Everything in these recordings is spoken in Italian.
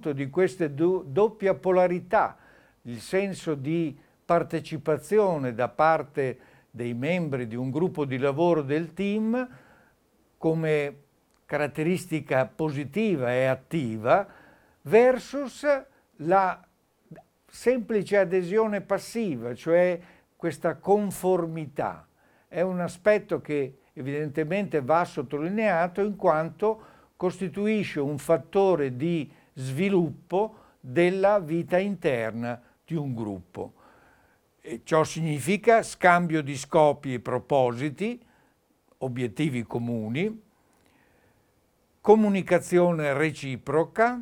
conto di queste doppia polarità, il senso di partecipazione da parte dei membri di un gruppo di lavoro del team come caratteristica positiva e attiva versus la semplice adesione passiva, cioè questa conformità. È un aspetto che evidentemente va sottolineato in quanto costituisce un fattore di sviluppo della vita interna di un gruppo. E ciò significa scambio di scopi e propositi, obiettivi comuni, comunicazione reciproca,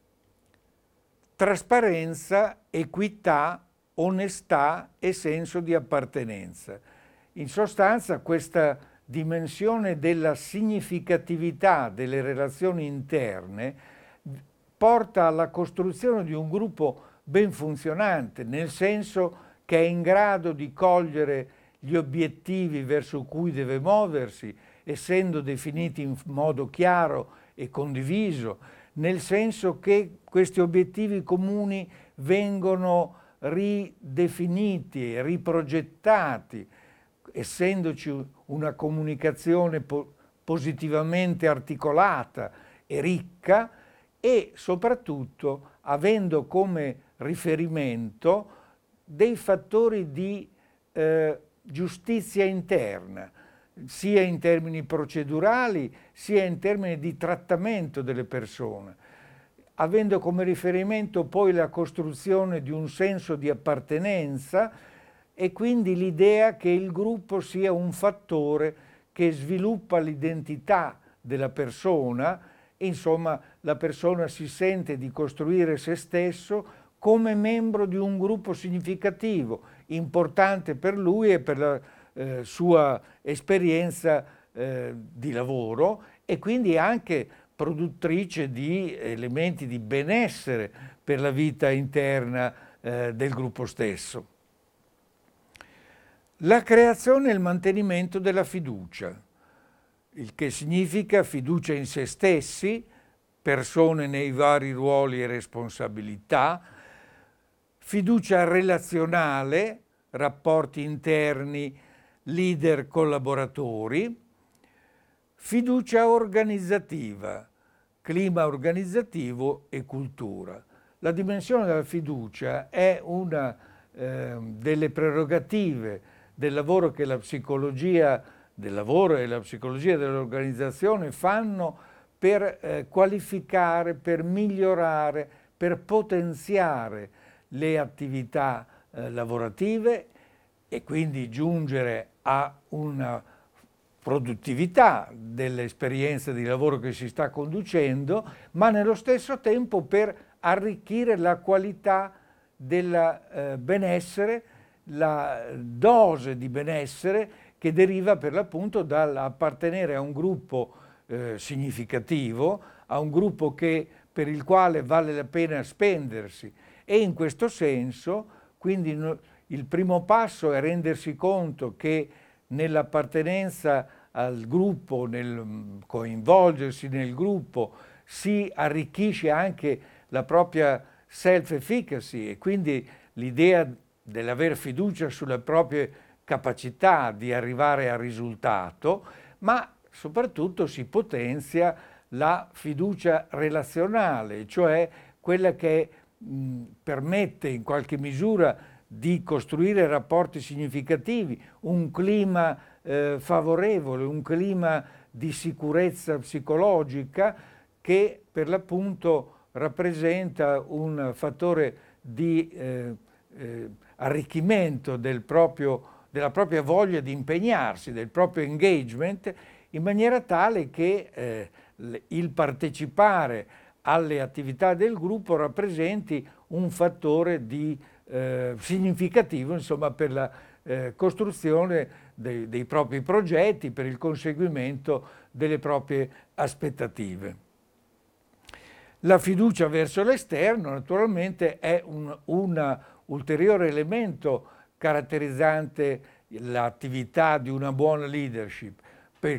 trasparenza, equità, onestà e senso di appartenenza. In sostanza, questa dimensione della significatività delle relazioni interne porta alla costruzione di un gruppo ben funzionante, nel senso che è in grado di cogliere gli obiettivi verso cui deve muoversi, essendo definiti in modo chiaro e condiviso, nel senso che questi obiettivi comuni vengono ridefiniti e riprogettati, essendoci una comunicazione positivamente articolata e ricca e soprattutto avendo come riferimento dei fattori di giustizia interna, sia in termini procedurali sia in termini di trattamento delle persone, avendo come riferimento poi la costruzione di un senso di appartenenza e quindi l'idea che il gruppo sia un fattore che sviluppa l'identità della persona, insomma la persona si sente di costruire se stesso come membro di un gruppo significativo, importante per lui e per la sua esperienza di lavoro e quindi anche produttrice di elementi di benessere per la vita interna del gruppo stesso. La creazione e il mantenimento della fiducia, il che significa fiducia in se stessi, persone nei vari ruoli e responsabilità, fiducia relazionale, rapporti interni, leader collaboratori, fiducia organizzativa, clima organizzativo e cultura. La dimensione della fiducia è una delle prerogative del lavoro che la psicologia del lavoro e la psicologia dell'organizzazione fanno per qualificare, per migliorare, per potenziare le attività lavorative e quindi giungere a una produttività dell'esperienza di lavoro che si sta conducendo, ma nello stesso tempo per arricchire la qualità del benessere, la dose di benessere che deriva per l'appunto dall'appartenere a un gruppo significativo, a un gruppo per il quale vale la pena spendersi. E in questo senso, quindi il primo passo è rendersi conto che nell'appartenenza al gruppo, nel coinvolgersi nel gruppo, si arricchisce anche la propria self-efficacy e quindi l'idea dell'aver fiducia sulle proprie capacità di arrivare al risultato, ma soprattutto si potenzia la fiducia relazionale, cioè quella che permette in qualche misura di costruire rapporti significativi, un clima favorevole, un clima di sicurezza psicologica che per l'appunto rappresenta un fattore di arricchimento della propria voglia di impegnarsi, del proprio engagement, in maniera tale che il partecipare alle attività del gruppo rappresenti un fattore significativo, insomma, per la costruzione dei propri progetti, per il conseguimento delle proprie aspettative. La fiducia verso l'esterno naturalmente è un ulteriore elemento caratterizzante l'attività di una buona leadership,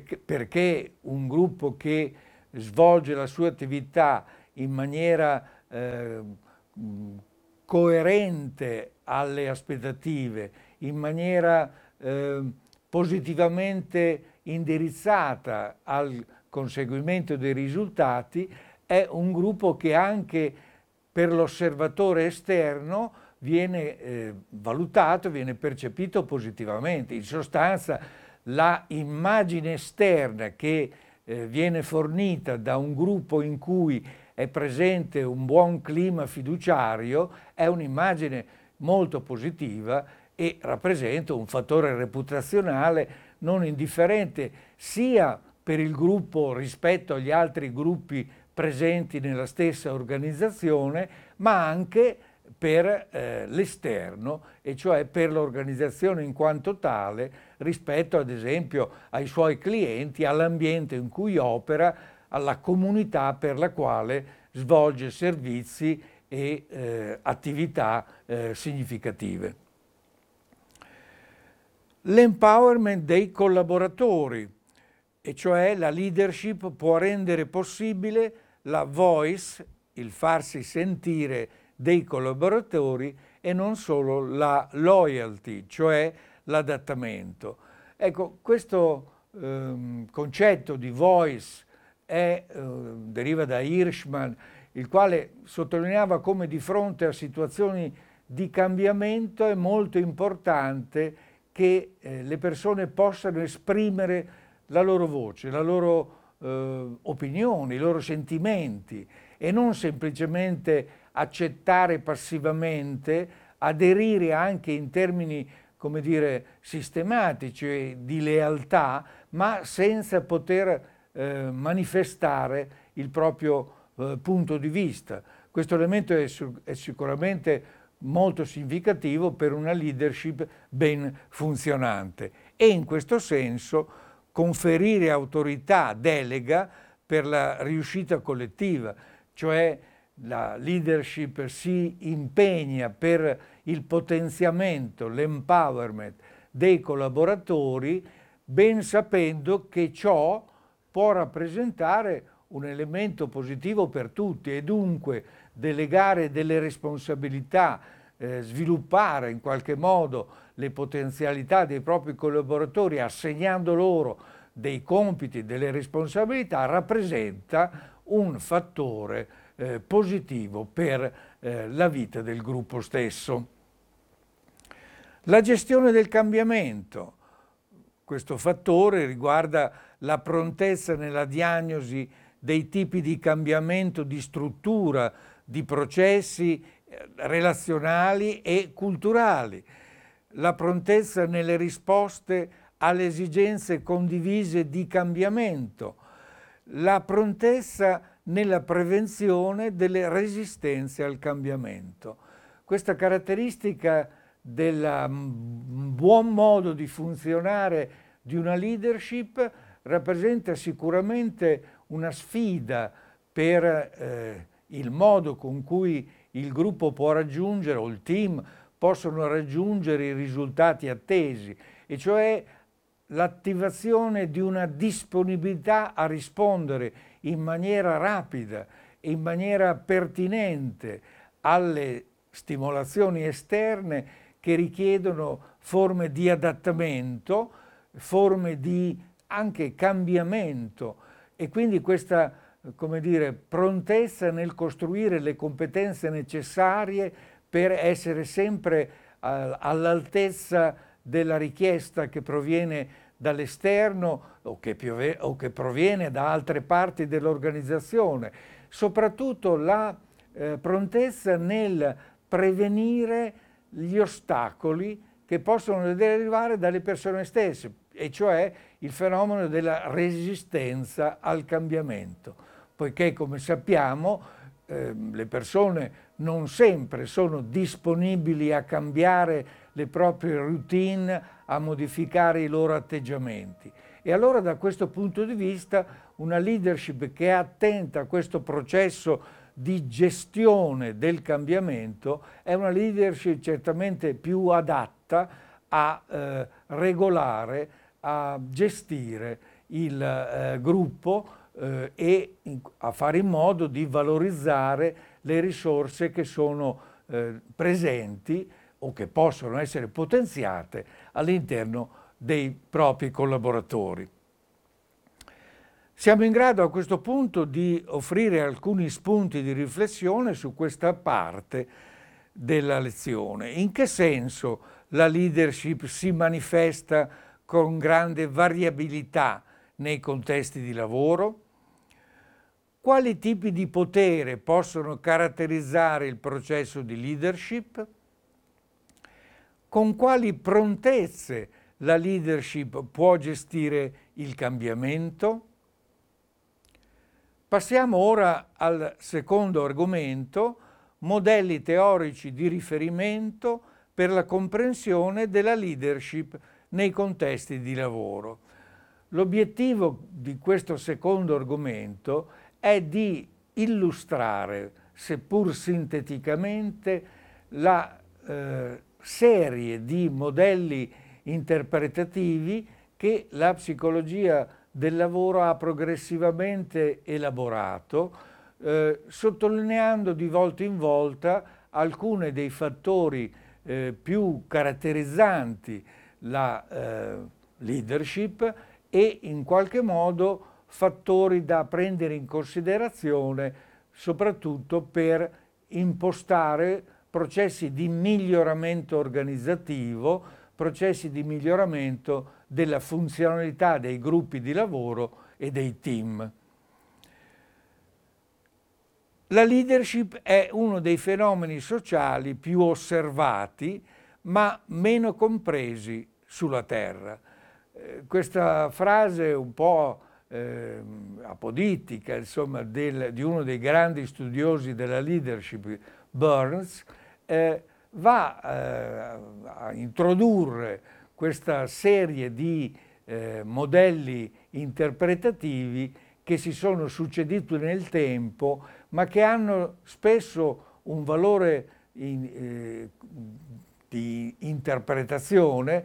perché un gruppo che svolge la sua attività in maniera coerente alle aspettative, in maniera positivamente indirizzata al conseguimento dei risultati, è un gruppo che anche per l'osservatore esterno viene valutato, viene percepito positivamente. In sostanza, la immagine esterna che viene fornita da un gruppo in cui è presente un buon clima fiduciario è un'immagine molto positiva e rappresenta un fattore reputazionale non indifferente sia per il gruppo rispetto agli altri gruppi presenti nella stessa organizzazione, ma anche per l'esterno, e cioè per l'organizzazione in quanto tale rispetto ad esempio ai suoi clienti, all'ambiente in cui opera, alla comunità per la quale svolge servizi e attività significative. L'empowerment dei collaboratori, e cioè la leadership può rendere possibile la voice, il farsi sentire dei collaboratori e non solo la loyalty, cioè l'adattamento. Ecco, questo concetto di voice deriva da Hirschman, il quale sottolineava come di fronte a situazioni di cambiamento è molto importante che le persone possano esprimere la loro voce, la loro opinione, i loro sentimenti e non semplicemente accettare passivamente, aderire anche in termini, come dire, sistematici di lealtà, ma senza poter manifestare il proprio punto di vista. Questo elemento è sicuramente molto significativo per una leadership ben funzionante e in questo senso conferire autorità, delega per la riuscita collettiva, cioè la leadership si impegna per il potenziamento, l'empowerment dei collaboratori, ben sapendo che ciò può rappresentare un elemento positivo per tutti e dunque delegare delle responsabilità, sviluppare in qualche modo le potenzialità dei propri collaboratori assegnando loro dei compiti, delle responsabilità, rappresenta un fattore positivo per la vita del gruppo stesso. La gestione del cambiamento. Questo fattore riguarda la prontezza nella diagnosi dei tipi di cambiamento di struttura, di processi relazionali e culturali, la prontezza nelle risposte alle esigenze condivise di cambiamento, la prontezza nella prevenzione delle resistenze al cambiamento. Questa caratteristica del buon modo di funzionare di una leadership rappresenta sicuramente una sfida per il modo con cui il gruppo può raggiungere o il team possono raggiungere i risultati attesi, e cioè l'attivazione di una disponibilità a rispondere in maniera rapida e in maniera pertinente alle stimolazioni esterne che richiedono forme di adattamento, forme di anche cambiamento e quindi questa, come dire, prontezza nel costruire le competenze necessarie per essere sempre all'altezza della richiesta che proviene dall'esterno o che proviene da altre parti dell'organizzazione. Soprattutto la prontezza nel prevenire gli ostacoli che possono derivare dalle persone stesse, e cioè il fenomeno della resistenza al cambiamento, poiché come sappiamo le persone non sempre sono disponibili a cambiare le proprie routine, a modificare i loro atteggiamenti. E allora da questo punto di vista una leadership che è attenta a questo processo di gestione del cambiamento è una leadership certamente più adatta a regolare, a gestire il gruppo e a fare in modo di valorizzare le risorse che sono presenti o che possono essere potenziate all'interno dei propri collaboratori. Siamo in grado a questo punto di offrire alcuni spunti di riflessione su questa parte della lezione. In che senso la leadership si manifesta con grande variabilità nei contesti di lavoro? Quali tipi di potere possono caratterizzare il processo di leadership? Con quali prontezze la leadership può gestire il cambiamento? Passiamo ora al secondo argomento, modelli teorici di riferimento per la comprensione della leadership nei contesti di lavoro. L'obiettivo di questo secondo argomento è di illustrare, seppur sinteticamente, la serie di modelli interpretativi che la psicologia del lavoro ha progressivamente elaborato, sottolineando di volta in volta alcuni dei fattori più caratterizzanti la leadership e in qualche modo fattori da prendere in considerazione soprattutto per impostare processi di miglioramento organizzativo, processi di miglioramento della funzionalità dei gruppi di lavoro e dei team. La leadership è uno dei fenomeni sociali più osservati ma meno compresi sulla Terra. Questa frase un po' apodittica, insomma, di uno dei grandi studiosi della leadership, Burns, va a introdurre questa serie di modelli interpretativi che si sono succeduti nel tempo, ma che hanno spesso un valore di interpretazione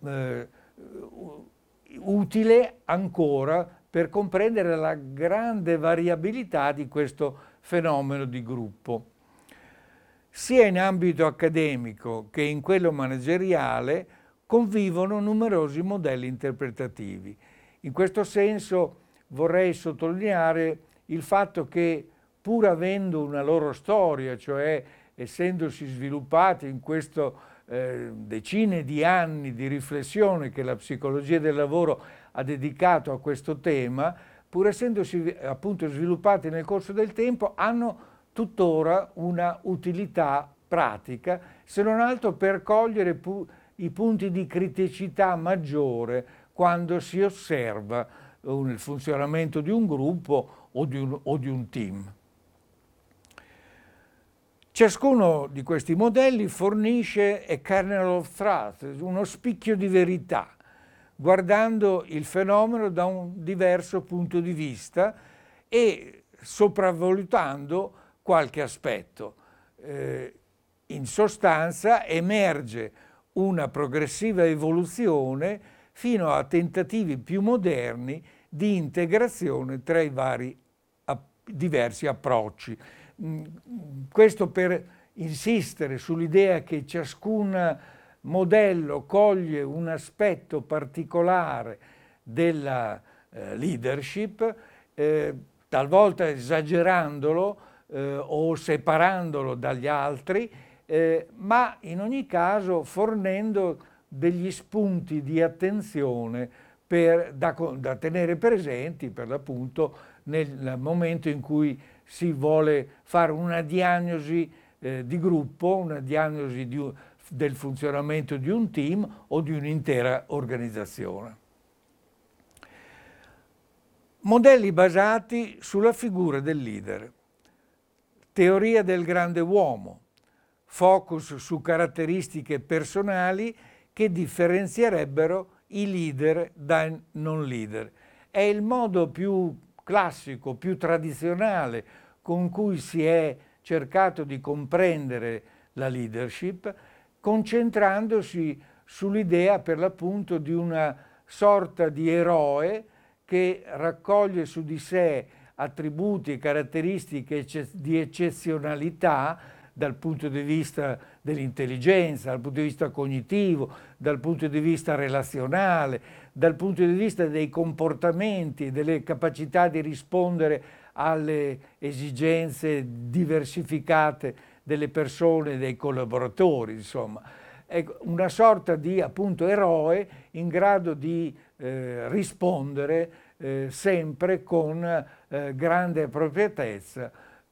utile ancora per comprendere la grande variabilità di questo fenomeno di gruppo. Sia in ambito accademico che in quello manageriale convivono numerosi modelli interpretativi. In questo senso vorrei sottolineare il fatto che, pur avendo una loro storia, cioè essendosi sviluppati in questo decine di anni di riflessione che la psicologia del lavoro ha dedicato a questo tema, pur essendosi appunto sviluppati nel corso del tempo, hanno tuttora una utilità pratica, se non altro per cogliere i punti di criticità maggiore quando si osserva il funzionamento di un gruppo o di un team. Ciascuno di questi modelli fornisce a kernel of truth, uno spicchio di verità, guardando il fenomeno da un diverso punto di vista e sopravvalutando qualche aspetto. In sostanza emerge una progressiva evoluzione fino a tentativi più moderni di integrazione tra i vari diversi approcci. Questo per insistere sull'idea che ciascun modello coglie un aspetto particolare della leadership, talvolta esagerandolo o separandolo dagli altri, ma in ogni caso fornendo degli spunti di attenzione da tenere presenti per l'appunto nel momento in cui si vuole fare una diagnosi di gruppo, una diagnosi del funzionamento di un team o di un'intera organizzazione. Modelli basati sulla figura del leader. Teoria del grande uomo. Focus su caratteristiche personali che differenzierebbero i leader dai non leader. È il modo più classico, più tradizionale con cui si è cercato di comprendere la leadership, concentrandosi sull'idea per l'appunto di una sorta di eroe che raccoglie su di sé attributi e caratteristiche di eccezionalità dal punto di vista dell'intelligenza, dal punto di vista cognitivo, dal punto di vista relazionale, dal punto di vista dei comportamenti, delle capacità di rispondere alle esigenze diversificate delle persone, dei collaboratori, insomma. È una sorta di appunto eroe in grado di rispondere sempre con grande appropriatezza.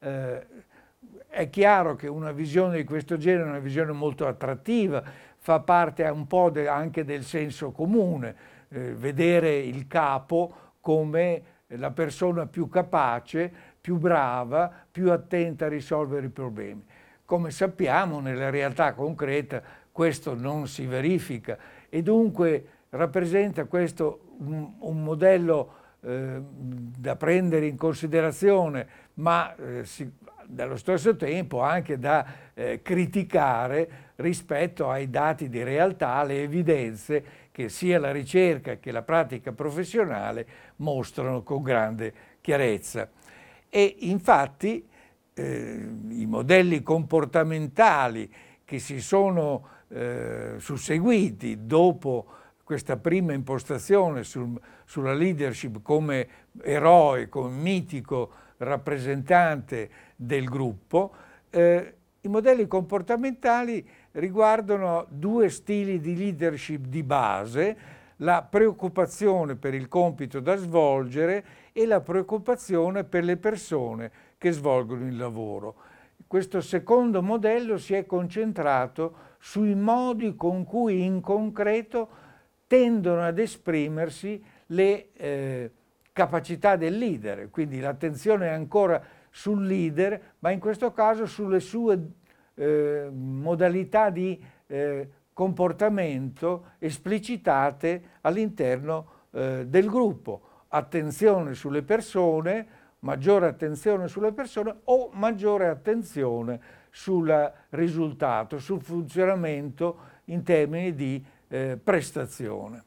È chiaro che una visione di questo genere è una visione molto attrattiva, fa parte un po' anche del senso comune, vedere il capo come la persona più capace, più brava, più attenta a risolvere i problemi. Come sappiamo, nella realtà concreta questo non si verifica e dunque rappresenta questo un modello da prendere in considerazione, ma dallo stesso tempo anche da criticare rispetto ai dati di realtà, le evidenze che sia la ricerca che la pratica professionale mostrano con grande chiarezza. E infatti i modelli comportamentali che si sono susseguiti dopo questa prima impostazione sulla leadership come eroe, come mitico rappresentante del gruppo, i modelli comportamentali riguardano due stili di leadership di base: la preoccupazione per il compito da svolgere e la preoccupazione per le persone che svolgono il lavoro. Questo secondo modello si è concentrato sui modi con cui in concreto tendono ad esprimersi le capacità del leader, quindi l'attenzione è ancora sul leader, ma in questo caso sulle sue modalità di comportamento esplicitate all'interno del gruppo. Attenzione sulle persone, maggiore attenzione sulle persone o maggiore attenzione sul risultato, sul funzionamento in termini di prestazione.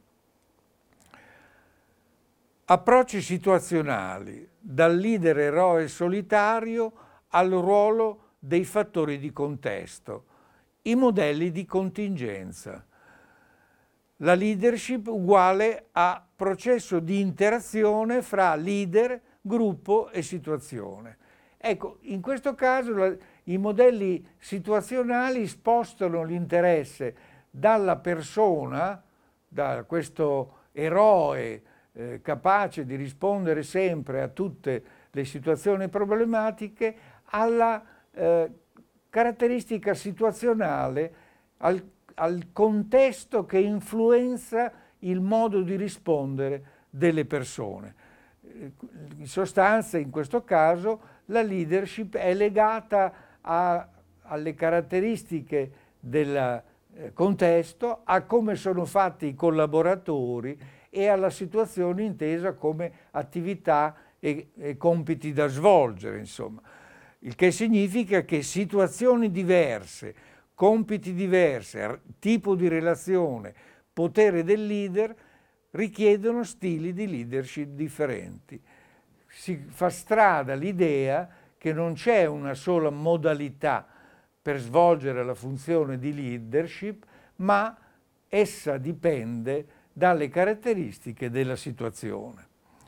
Approcci situazionali, dal leader eroe solitario al ruolo dei fattori di contesto, i modelli di contingenza. La leadership uguale a processo di interazione fra leader, gruppo e situazione. Ecco, in questo caso i modelli situazionali spostano l'interesse dalla persona, da questo eroe capace di rispondere sempre a tutte le situazioni problematiche, alla caratteristica situazionale, al contesto che influenza il modo di rispondere delle persone. In sostanza, in questo caso, la leadership è legata alle caratteristiche del contesto, a come sono fatti i collaboratori e alla situazione intesa come attività e compiti da svolgere, insomma. Il che significa che situazioni diverse, compiti diversi, tipo di relazione, potere del leader richiedono stili di leadership differenti. Si fa strada l'idea che non c'è una sola modalità per svolgere la funzione di leadership, ma essa dipende dalle caratteristiche della situazione.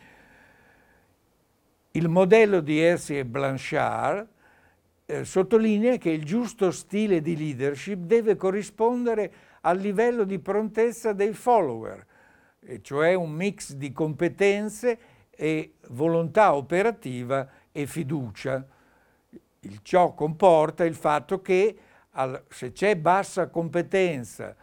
Il modello di Hersey e Blanchard sottolinea che il giusto stile di leadership deve corrispondere al livello di prontezza dei follower, e cioè un mix di competenze e volontà operativa e fiducia. Ciò comporta il fatto che se c'è bassa competenza,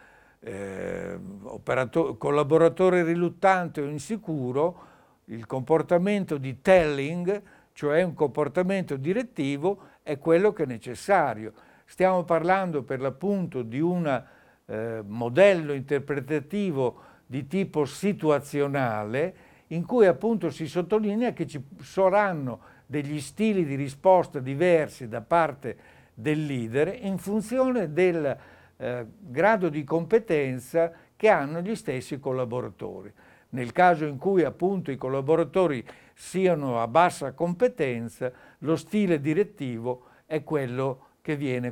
collaboratore riluttante o insicuro, il comportamento di telling, cioè un comportamento direttivo, è quello che è necessario. Stiamo parlando per l'appunto di un modello interpretativo di tipo situazionale, in cui appunto si sottolinea che ci saranno degli stili di risposta diversi da parte del leader in funzione del grado di competenza che hanno gli stessi collaboratori. Nel caso in cui appunto i collaboratori siano a bassa competenza, lo stile direttivo è quello che viene